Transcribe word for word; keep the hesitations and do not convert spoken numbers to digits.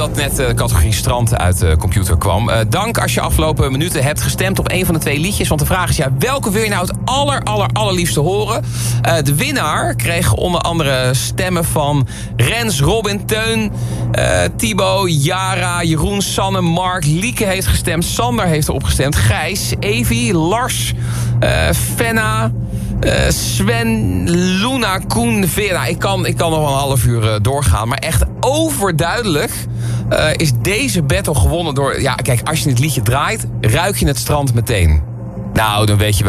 omdat net de categorie strand uit de computer kwam. Uh, dank als je afgelopen minuten hebt gestemd op een van de twee liedjes. Want de vraag is, ja, welke wil je nou het aller, aller, allerliefste horen? Uh, de winnaar kreeg onder andere stemmen van Rens, Robin, Teun, uh, Thibaut, Jara, Jeroen, Sanne, Mark. Lieke heeft gestemd, Sander heeft erop gestemd, Gijs, Evi, Lars, uh, Fenna... Uh, Sven, Luna, Koen, Vera. Ik kan, ik kan nog wel een half uur uh, doorgaan. Maar echt overduidelijk uh, is deze battle gewonnen door... Ja, kijk, als je het liedje draait, ruik je het strand meteen. Nou, dan weet je wel